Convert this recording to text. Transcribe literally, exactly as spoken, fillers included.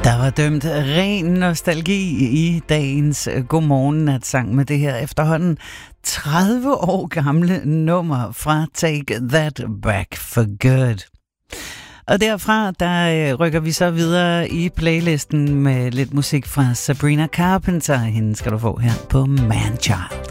Der var dømt ren nostalgi i dagens Godmorgen-natsang med det her efterhånden tredive år gamle nummer fra Take That Back for Good. Og derfra, der rykker vi så videre i playlisten med lidt musik fra Sabrina Carpenter. Hende skal du få her på Man Child.